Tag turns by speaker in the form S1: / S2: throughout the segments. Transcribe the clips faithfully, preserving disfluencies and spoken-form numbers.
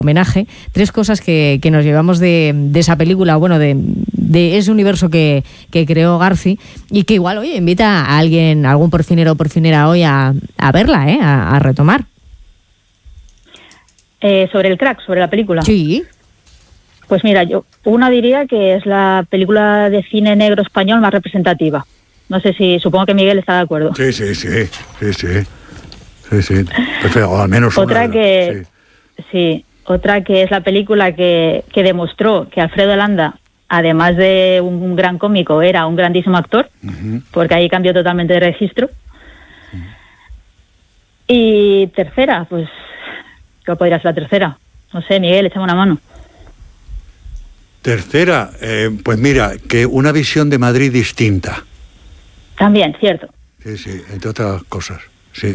S1: homenaje, tres cosas que, que nos llevamos de, de esa película, bueno, de, de ese universo que, que creó Garci, y que igual, oye, invita a alguien, a algún porcinero o porcinera hoy a, a verla, ¿eh? a, a retomar.
S2: Eh, sobre el crack, sobre la película.
S1: Sí.
S2: Pues mira, yo una diría que es la película de cine negro español más representativa. No sé si, supongo que Miguel está de acuerdo.
S3: Sí, sí, sí, sí, sí, sí, sí. Perfecto, o al menos una.
S2: Otra que, sí. sí, otra que es la película que, que demostró que Alfredo Landa, además de un gran cómico, era un grandísimo actor, uh-huh. porque ahí cambió totalmente de registro. Uh-huh. Y tercera, pues, ¿qué podría ser la tercera? No sé, Miguel, échame una mano.
S3: Tercera, eh, pues mira, que una visión de Madrid distinta.
S2: También, cierto.
S3: Sí, sí, entre otras cosas, sí.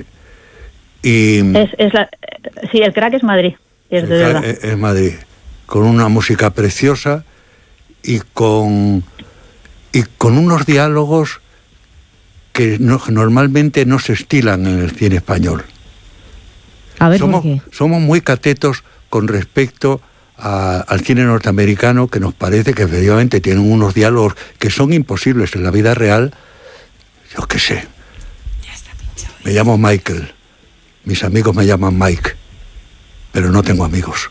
S3: Y
S2: es, es la, sí, el crack es Madrid, cierto,
S3: es,
S2: de verdad.
S3: Es, es Madrid, con una música preciosa y con, y con unos diálogos que no, normalmente no se estilan en el cine español.
S1: A ver,
S3: somos,
S1: ¿por qué?
S3: Somos muy catetos con respecto a, al cine norteamericano, que nos parece que efectivamente tienen unos diálogos que son imposibles en la vida real. Yo qué sé. Me llamo Michael. Mis amigos me llaman Mike. Pero no tengo amigos.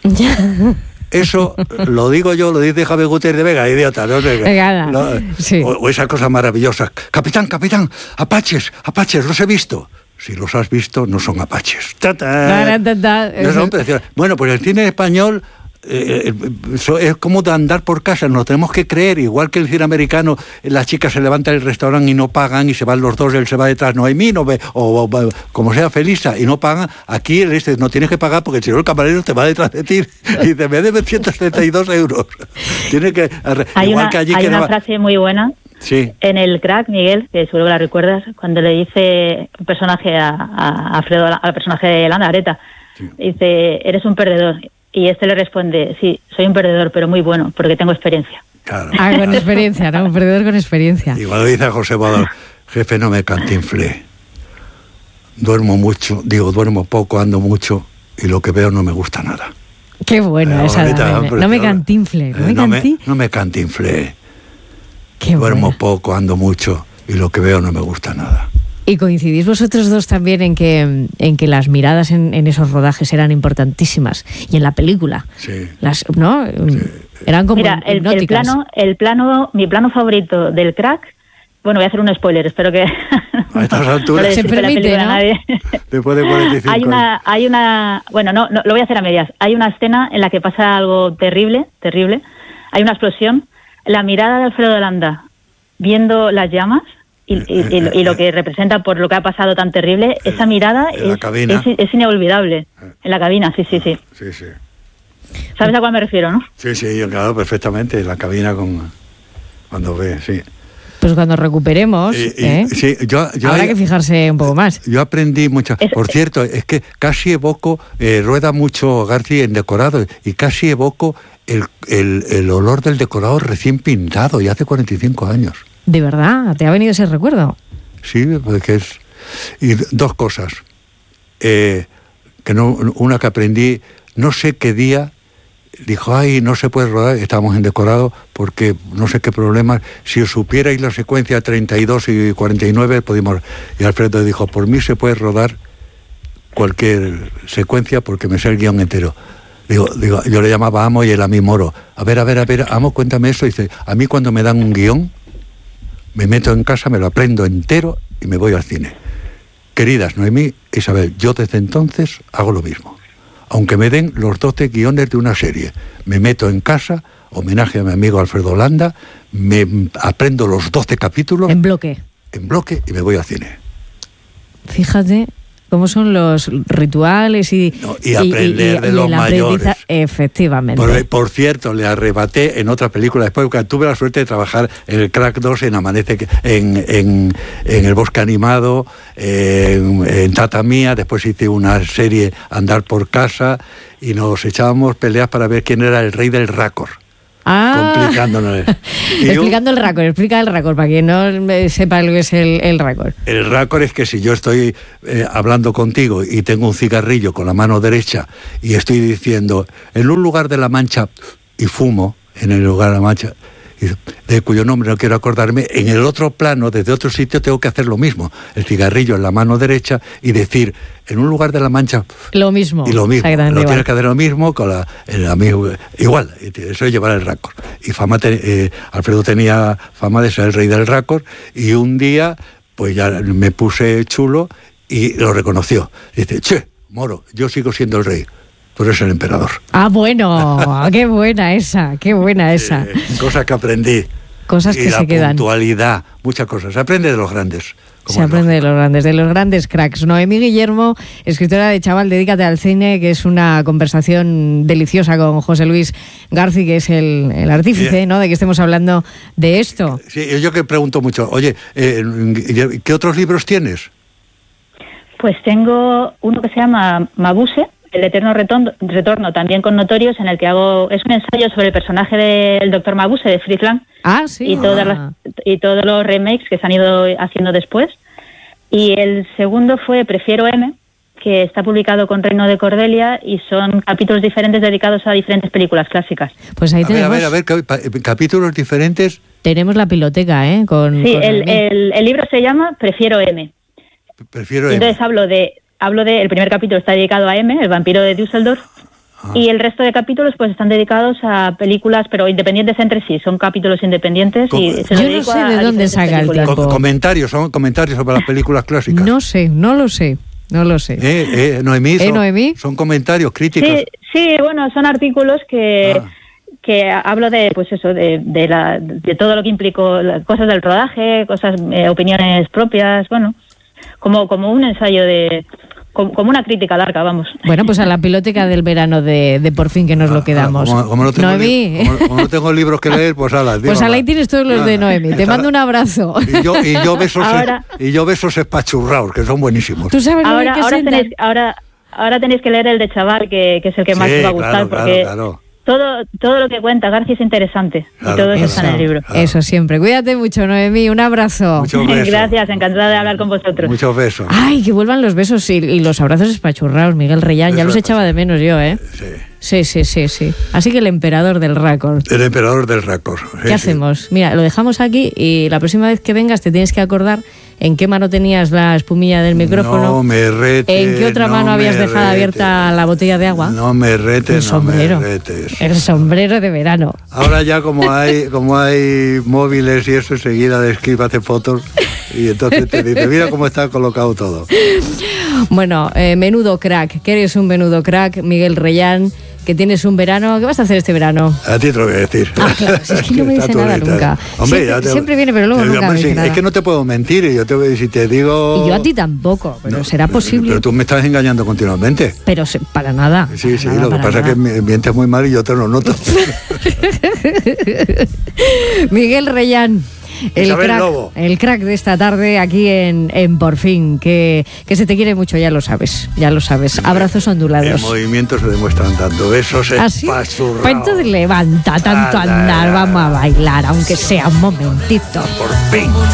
S3: Eso lo digo yo, lo dice Javier Gutiérrez de Vega, idiota. ¿No? Lo, sí. o, o esas cosas maravillosas. Capitán, capitán, apaches, apaches, los he visto. Si los has visto, no son apaches. Ta, ta. Ta, ta, ta. No son preciosos. Bueno, pues el cine español eh, es como de andar por casa, nos tenemos que creer, igual que el cine americano, las chicas se levantan del restaurante y no pagan, y se van los dos, él se va detrás, no hay mí, no ve, o, o como sea Felisa, y no pagan. Aquí el este no tienes que pagar porque el señor camarero te va detrás de ti y te me debe ciento setenta y dos euros. Tiene que,
S2: hay
S3: igual
S2: una,
S3: que allí
S2: hay
S3: que
S2: una
S3: va...
S2: frase muy buena.
S3: Sí.
S2: En el crack, Miguel, que seguro que la recuerdas, cuando le dice un personaje a, a Alfredo, al personaje de Landa, Areta, sí. dice, eres un perdedor. Y este le responde, sí, soy un perdedor, pero muy bueno, porque tengo experiencia.
S3: Claro.
S1: Ah, con experiencia, ¿no? Un perdedor con experiencia.
S3: Igual lo dice a José Badal, jefe, no me cantinflé. Duermo mucho, digo, duermo poco, ando mucho, y lo que veo no me gusta nada.
S1: Qué bueno esa. Ahorita, no, no me cantinflé. No, eh,
S3: no, me, no me cantinflé. Qué Duermo buena. poco, ando mucho, y lo que veo no me gusta nada.
S1: ¿Y coincidís vosotros dos también en que, en que las miradas en, en esos rodajes eran importantísimas? Y en la película.
S3: Sí.
S1: Las, ¿no? Sí. Eran como
S2: Mira, el, el plano, el plano, mi plano favorito del crack, bueno, voy a hacer un spoiler, espero que...
S3: A estas alturas...
S1: no se permite, ¿no?
S3: Después de cuarenta y cinco
S2: hay una, hay una... Bueno, no, no, lo voy a hacer a medias. Hay una escena en la que pasa algo terrible, terrible. Hay una explosión. La mirada de Alfredo Landa viendo las llamas y, y, y, y lo que representa por lo que ha pasado tan terrible,
S3: en,
S2: esa mirada
S3: en
S2: es, es, es inolvidable. En la cabina, sí, sí, sí.
S3: Sí, sí.
S2: ¿Sabes a cuál me refiero, no?
S3: Sí, sí, yo claro, perfectamente. En la cabina con cuando ve, sí.
S1: Pues cuando recuperemos, eh,
S3: ¿eh? Sí, yo, yo
S1: habrá
S3: hay,
S1: que fijarse un poco más.
S3: Yo aprendí mucho. Es, Por cierto, es que casi evoco, eh, rueda mucho Garci en decorado, y casi evoco el, el, el olor del decorado recién pintado, y hace cuarenta y cinco años.
S1: ¿De verdad? ¿Te ha venido ese recuerdo?
S3: Sí, porque es... Y dos cosas. Eh, que no, una que aprendí, no sé qué día... Dijo, ay, no se puede rodar, estábamos en decorado, porque no sé qué problemas, si os supierais la secuencia treinta y dos y cuarenta y nueve, podíamos... Y Alfredo dijo, por mí se puede rodar cualquier secuencia, porque me sé el guión entero. Digo, digo, yo le llamaba Amo y él a mí Moro. A ver, a ver, a ver, Amo, cuéntame eso. Y dice, a mí cuando me dan un guión, me meto en casa, me lo aprendo entero y me voy al cine. Queridas Noemí, Isabel, yo desde entonces hago lo mismo. Aunque me den los doce guiones de una serie, me meto en casa, homenaje a mi amigo Alfredo Landa, me aprendo los doce capítulos...
S1: En bloque.
S3: En bloque y me voy al cine.
S1: Fíjate cómo son los rituales y...
S3: No, y aprender y, y, de y los mayores.
S1: Efectivamente.
S3: Por, por cierto, le arrebaté en otra película, después porque tuve la suerte de trabajar en el Crack dos, en Amanece, en, en, en El Bosque Animado, en, en Tata Mía, después hice una serie Andar por Casa, y nos echábamos peleas para ver quién era el rey del raccord.
S1: Ah.
S3: complicándonos.
S1: Explicando un, el raccord, explica el raccord, para quien no sepa lo que es el, el raccord.
S3: El raccord es que si yo estoy eh, hablando contigo y tengo un cigarrillo con la mano derecha y estoy diciendo, en un lugar de La Mancha, y fumo en el lugar de La Mancha, de cuyo nombre no quiero acordarme, en el otro plano, desde otro sitio, tengo que hacer lo mismo. El cigarrillo en la mano derecha y decir, en un lugar de La Mancha...
S1: Lo mismo.
S3: Y lo mismo. Lo tienes que hacer lo mismo con la, el amigo... Igual, eso es llevar el raccord. Y fama te, eh, Alfredo tenía fama de ser el rey del raccord, y un día, pues ya me puse chulo y lo reconoció. Dice, che, Moro, yo sigo siendo el rey. Tú eres el emperador.
S1: Ah, bueno, qué buena esa, qué buena esa.
S3: Eh, cosas que aprendí.
S1: Cosas que
S3: y
S1: se
S3: la
S1: quedan.
S3: Puntualidad, muchas cosas. Se aprende de los grandes.
S1: Se aprende de los grandes, de los grandes cracks. Noemí Guillermo, escritora de Chaval, dedícate al cine, que es una conversación deliciosa con José Luis García, que es el, el artífice, sí, ¿no?, de que estemos hablando de esto.
S3: Sí, yo que pregunto mucho, oye, eh, ¿qué otros libros tienes?
S2: Pues tengo uno que se llama Mabuse, El eterno retorno, retorno, también con Notorious, en el que hago, es un ensayo sobre el personaje del doctor Mabuse, de Fritz Lang.
S1: Ah, sí.
S2: Y, todas
S1: ah.
S2: las, y todos los remakes que se han ido haciendo después. Y el segundo fue Prefiero M, que está publicado con Reino de Cordelia, y son capítulos diferentes dedicados a diferentes películas clásicas.
S1: Pues ahí
S3: a
S1: tenemos...
S3: Ver, a ver, a ver, capítulos diferentes.
S1: Tenemos la piloteca, ¿eh? Con,
S2: sí,
S1: con
S2: el, el, el libro se llama Prefiero M.
S3: Prefiero
S2: M. Entonces hablo de... Hablo de, el primer capítulo está dedicado a M, el vampiro de Düsseldorf, ah. y el resto de capítulos pues están dedicados a películas, pero independientes entre sí, son capítulos independientes.
S3: Com
S2: y se
S1: Yo no sé de dónde saca el tiempo.
S3: Com comentarios, son comentarios sobre las películas clásicas.
S1: No sé, no lo sé, no lo sé.
S3: Eh, eh, Noemí, son,
S1: ¿Eh, Noemí?
S3: son comentarios, críticos.
S2: Sí, sí, bueno, son artículos que... Ah. que hablo de, pues eso, de, de, la, de todo lo que implicó, cosas del rodaje, cosas, eh, opiniones propias, bueno, como, como un ensayo de... como una crítica larga, vamos.
S1: Bueno, pues a la piloteca del verano de, de Por fin que nos ah, lo quedamos.
S3: Como, como, no tengo
S1: Noemí.
S3: Como, como no tengo libros que leer, pues ala.
S1: Pues ala, ahí tienes todos los de Noemí. Te mando un abrazo.
S3: Y yo, y yo besos
S2: ahora,
S3: y yo besos espachurrados, que son buenísimos.
S1: ¿Tú sabes
S2: ahora,
S1: que
S2: ahora, tenéis, ahora, ahora tenéis que leer el de Chaval, que, que es el que más
S3: sí,
S2: os va a gustar,
S3: claro,
S2: porque...
S3: Claro, claro.
S2: Todo, todo lo que cuenta García es interesante, claro, y todo eso, eso está en el libro.
S1: Claro. Eso siempre. Cuídate mucho, Noemí, un abrazo.
S3: Muchos besos.
S2: Gracias, encantada de hablar con vosotros.
S3: Muchos besos.
S1: Ay, que vuelvan los besos y, y los abrazos espachurrados, Miguel Reyán, eso ya los echaba de menos yo, ¿eh?
S3: Sí.
S1: Sí, sí, sí, sí. Así que el emperador del raccord.
S3: El emperador del raccord. Sí,
S1: ¿Qué
S3: sí.
S1: hacemos? Mira, lo dejamos aquí y la próxima vez que vengas te tienes que acordar en qué mano tenías la espumilla del micrófono.
S3: No me retes.
S1: ¿En qué otra
S3: no
S1: mano habías
S3: retes,
S1: dejado abierta la botella de agua?
S3: No me retes,
S1: el sombrero.
S3: no me retes.
S1: El sombrero de verano.
S3: Ahora ya como hay como hay móviles y eso, enseguida de Skype hace fotos y entonces te dice, mira cómo está colocado todo.
S1: Bueno, eh, menudo crack, que eres un menudo crack, Miguel Reyán, que tienes un verano. ¿Qué vas a hacer este verano?
S3: A ti te lo voy a decir.
S1: Ah, claro, si es que no me dice nada nunca.
S3: Hombre,
S1: siempre,
S3: te,
S1: siempre viene, pero luego
S3: te,
S1: nunca me dice
S3: sí,
S1: nada.
S3: Es que no te puedo mentir, y yo te, si te digo...
S1: Y yo a ti tampoco, pero no, será posible.
S3: Pero tú me estás engañando continuamente.
S1: Pero se, para nada.
S3: Sí,
S1: para
S3: sí,
S1: nada,
S3: lo que pasa
S1: nada.
S3: es que mientes muy mal y yo te lo noto.
S1: Miguel Reyán. El crack,
S3: Lobo.
S1: el crack de esta tarde aquí en, en Por fin, que, que se te quiere mucho, ya lo sabes, ya lo sabes. Abrazos ondulados.
S3: En movimiento se demuestran tanto besos espachurrados.
S1: Pues entonces levanta tanto
S3: Ah,
S1: andar,
S3: la, la.
S1: vamos a bailar, aunque sea un momentito.
S3: Por fin.